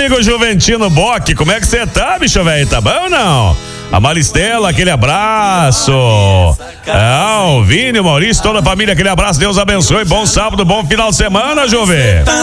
amigo Juventino Bock, como é que você tá, bicho velho? Tá bom ou não? A Maristela, aquele abraço. O Vini, o Maurício, toda a família, aquele abraço. Deus abençoe. Bom sábado, bom final de semana, Jovem.